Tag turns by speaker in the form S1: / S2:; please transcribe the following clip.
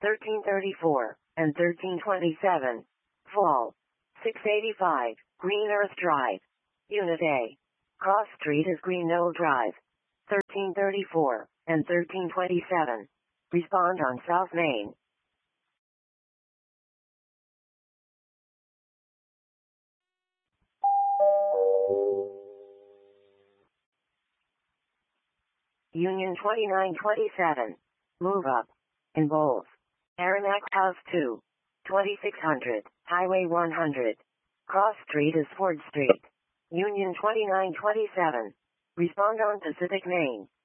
S1: 1334, and 1327. Fall. 685, Green Earth Drive. Unit A. Cross Street is Green Knoll Drive. 1334, and 1327. Respond on South Main. Union 2927. Move up. In bold. Aranac House 2. 2600, Highway 100. Cross Street is Ford Street. Union 2927. Respond on Pacific Main.